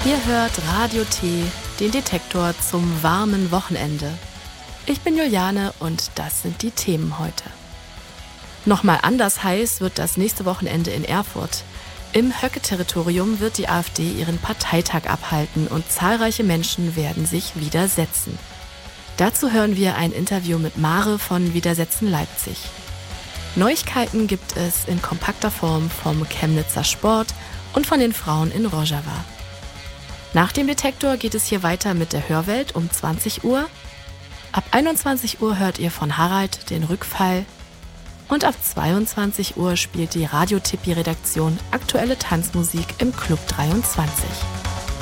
Ihr hört Radio T, den Detektor zum warmen Wochenende. Ich bin Juliane und das sind die Themen heute. Nochmal anders heiß wird das nächste Wochenende in Erfurt. Im Höcke-Territorium wird die AfD ihren Parteitag abhalten und zahlreiche Menschen werden sich widersetzen. Dazu hören wir ein Interview mit Mare von Widersetzen Leipzig. Neuigkeiten gibt es in kompakter Form vom Chemnitzer Sport und von den Frauen in Rojava. Nach dem Detektor geht es hier weiter mit der Hörwelt um 20 Uhr. Ab 21 Uhr hört ihr von Harald den Rückfall. Und ab 22 Uhr spielt die Radio-Tippi-Redaktion aktuelle Tanzmusik im Club 23.